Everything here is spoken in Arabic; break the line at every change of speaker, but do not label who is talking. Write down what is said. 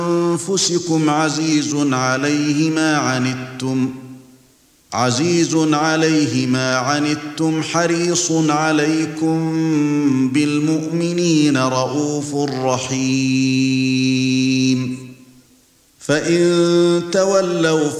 أنفسكم عزيز عليه ما عنتم حريص عليكم بالمؤمنين رءوف رحيم فإن تولوا